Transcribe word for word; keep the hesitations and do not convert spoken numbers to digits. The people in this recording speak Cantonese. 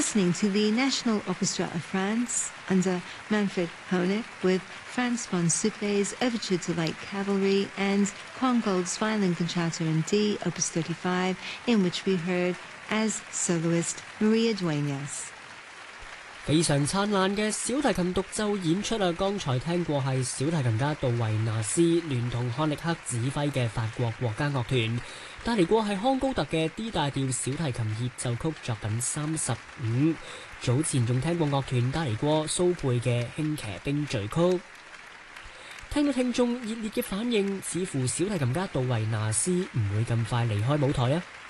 listening to the National Orchestra of France under Manfred Honeck with Franz von Supplé's Overture to Light Cavalry and Korngold's Violin Concerto in D, Opus thirty-five, in which we heard as soloist Maria Dueñas。 非常燦爛嘅小提琴獨奏演出啊！剛才聽過係小提琴家杜維納斯聯同漢力克指揮嘅法國國家樂團，帶嚟過係康高特嘅 D 大調小提琴協奏曲作品三十五。早前仲聽過樂團帶嚟過蘇貝嘅輕騎兵序曲。聽到聽眾熱烈嘅反應，似乎小提琴家杜維納斯唔會咁快離開舞台啊！